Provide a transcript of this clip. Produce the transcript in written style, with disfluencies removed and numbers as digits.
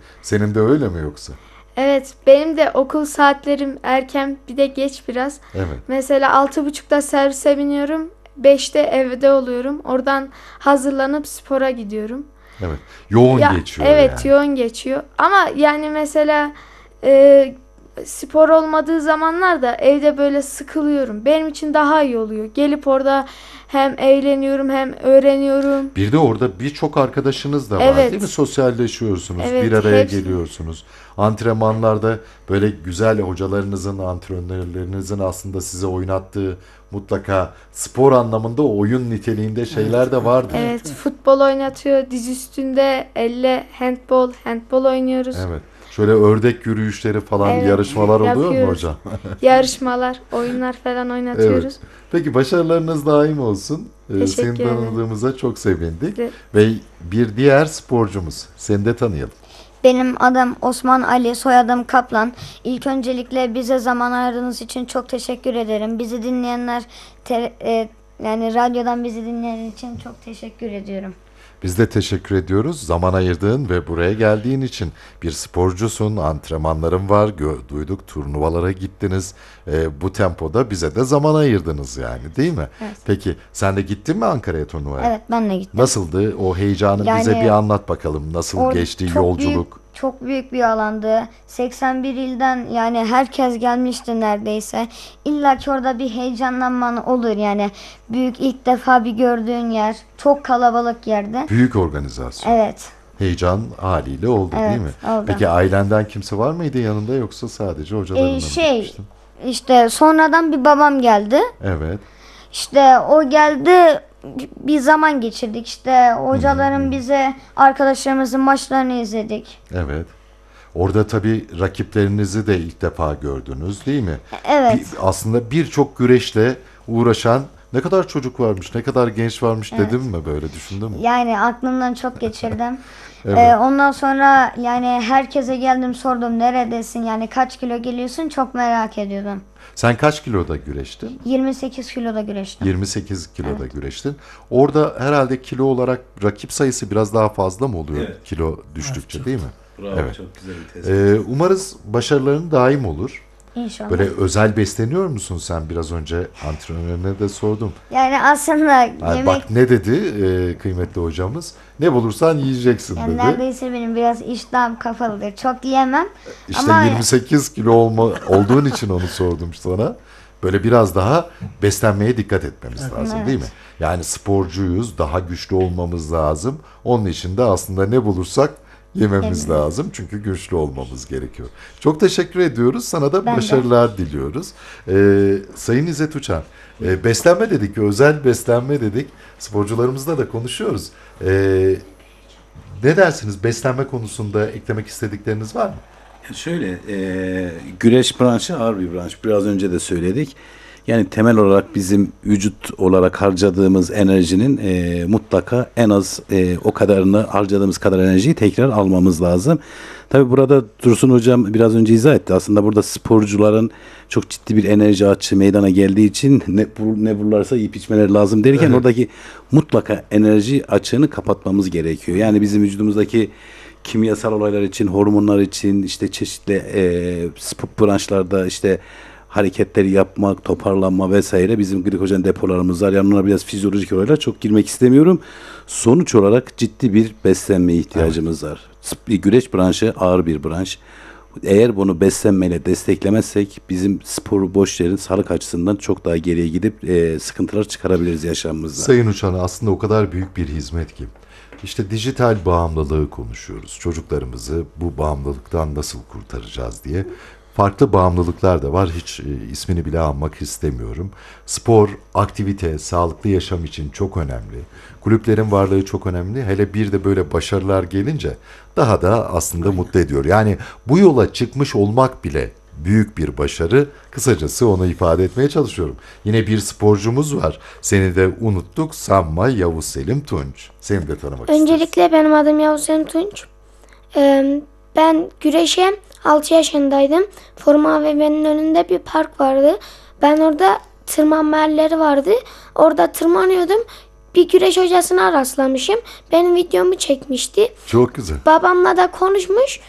Senin de öyle mi yoksa? Evet, benim de okul saatlerim erken, bir de geç biraz. Evet. Mesela 6.30'da servise biniyorum. 5'te evde oluyorum. Oradan hazırlanıp spora gidiyorum. Evet. Yoğun Ya geçiyor evet, yani. yoğun geçiyor. Ama yani mesela e, spor olmadığı zamanlarda evde böyle sıkılıyorum. Benim için daha iyi oluyor. Gelip orada hem eğleniyorum hem öğreniyorum. Bir de orada birçok arkadaşınız da var değil mi? Evet. Sosyalleşiyorsunuz, bir Evet, araya hepsi. geliyorsunuz. Antrenmanlarda böyle güzel hocalarınızın, antrenörlerinizin aslında size oynattığı mutlaka spor anlamında oyun niteliğinde şeyler de vardır. Evet, futbol oynatıyor. Diz üstünde elle handbol oynuyoruz. Evet. Şöyle ördek yürüyüşleri falan Evet, yarışmalar oluyor mu yapıyoruz. hocam? Yarışmalar, oyunlar falan Evet. oynatıyoruz. Peki başarılarınız daim olsun. Seni Teşekkür ederim. tanıdığımıza çok sevindik. De- Ve bir diğer sporcumuz. Seni de tanıyalım. Benim adım Osman Ali, soyadım Kaplan. İlk öncelikle bize zaman ayırdığınız için çok teşekkür ederim. Bizi dinleyenler, yani radyodan bizi dinleyenler için çok teşekkür ediyorum. Biz de teşekkür ediyoruz. Zaman ayırdığın ve buraya geldiğin için. Bir sporcusun, antrenmanların var. Duyduk, turnuvalara gittiniz. Bu tempoda bize de zaman ayırdınız yani, değil mi? Evet. Peki sen de gittin mi Ankara'ya turnuvaya? Evet, ben de gittim. Nasıldı o heyecanı, Yani bize bir anlat bakalım. Nasıl Orada geçti çok yolculuk? çok büyük bir alandı. 81 ilden yani herkes gelmişti neredeyse. İlla ki orada bir heyecanlanman olur yani. Büyük, ilk defa bir gördüğün yer. Çok kalabalık yerde. Büyük organizasyon. Evet. Heyecan haliyle oldu Evet, değil mi? oldu. Peki ailenden kimse var mıydı yanında yoksa sadece hocalarınla mı gitmiştin? İşte sonradan bir babam geldi. Evet. İşte o geldi, bir zaman geçirdik. İşte hocaların bize, arkadaşlarımızın maçlarını izledik. Evet. Orada tabii rakiplerinizi de ilk defa gördünüz değil mi? Evet. Aslında birçok güreşle uğraşan ne kadar çocuk varmış, ne kadar genç varmış dedim mi böyle düşündün mü? Yani aklımdan çok geçirdim. Evet. Ondan sonra yani herkese geldim, sordum neredesin, yani kaç kilo geliyorsun, çok merak ediyordum. Sen kaç kiloda güreştin? 28 kiloda güreştim. 28 kiloda güreştin. Orada herhalde kilo olarak rakip sayısı biraz daha fazla mı oluyor Evet. kilo düştükçe değil mi? Bravo, Evet. çok güzel bir tespit. Umarız başarıların daim olur. İnşallah. Böyle özel besleniyor musun sen? Biraz önce antrenörüne de sordum. Yani aslında Yani yemek, bak ne dedi kıymetli hocamız? Ne bulursan yiyeceksin yani dedi. neredeyse benim biraz iştahım kapalıdır. Çok yiyemem. İşte Ama 28 kilo olduğun için onu sordum sana. Böyle biraz daha beslenmeye dikkat etmemiz lazım Evet. değil mi? Yani sporcuyuz, daha güçlü olmamız lazım. Onun için de aslında ne bulursak yememiz lazım. Çünkü güçlü olmamız gerekiyor. Çok teşekkür ediyoruz. Sana da Ben de. başarılar diliyoruz. Sayın İzzet Uçan, beslenme dedik, özel beslenme dedik. Sporcularımızla da konuşuyoruz. Ne dersiniz? Beslenme konusunda eklemek istedikleriniz var mı? Şöyle, güreş branşı ağır bir branş. Biraz önce de söyledik. Yani temel olarak bizim vücut olarak harcadığımız enerjinin mutlaka en az o kadarını, harcadığımız kadar enerjiyi tekrar almamız lazım. Tabii burada Dursun Hocam biraz önce izah etti. Aslında burada sporcuların çok ciddi bir enerji açığı meydana geldiği için ne bulurlarsa yiyip içmeleri lazım derken Evet. oradaki mutlaka enerji açığını kapatmamız gerekiyor. Yani bizim vücudumuzdaki kimyasal olaylar için, hormonlar için, işte çeşitli spor branşlarda işte hareketleri yapmak, toparlanma vesaire bizim glikojen depolarımız var. Yani ona biraz fizyolojik olaylar çok girmek istemiyorum. Sonuç olarak ciddi bir beslenmeye ihtiyacımız var. Güreş branşı ağır bir branş. Eğer bunu beslenmeyle desteklemezsek bizim spor boşların sağlık açısından çok daha geriye gidip sıkıntılar çıkarabiliriz yaşamımızda. Sayın Uçan, aslında o kadar büyük bir hizmet ki. İşte dijital bağımlılığı konuşuyoruz. Çocuklarımızı bu bağımlılıktan nasıl kurtaracağız diye. Farklı bağımlılıklar da var. Hiç ismini bile anmak istemiyorum. Spor, aktivite, sağlıklı yaşam için çok önemli. Kulüplerin varlığı çok önemli. Hele bir de böyle başarılar gelince daha da aslında mutlu ediyor. Yani bu yola çıkmış olmak bile büyük bir başarı. Kısacası onu ifade etmeye çalışıyorum. Yine bir sporcumuz var. Seni de unuttuk sanma, Yavuz Selim Tunç. Seni de tanımak isteriz. Öncelikle benim adım Yavuz Selim Tunç. Ben güreşe 6 yaşındaydım. Forum AVM'nin önünde bir park vardı. Ben orada tırmanma yerleri vardı. Orada tırmanıyordum. Bir güreş hocasına rastlamışım. Benim videomu çekmişti. Çok güzel. Babamla da konuşmuş.